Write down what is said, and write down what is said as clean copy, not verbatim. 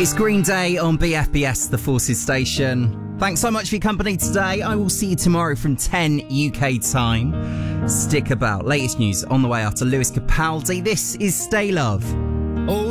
It's Green Day on BFBS, the Forces station. Thanks so much for your company today. I will see you tomorrow from 10 UK time. Stick about. Latest news on the way after Lewis Capaldi. This is Stay Love. Oh.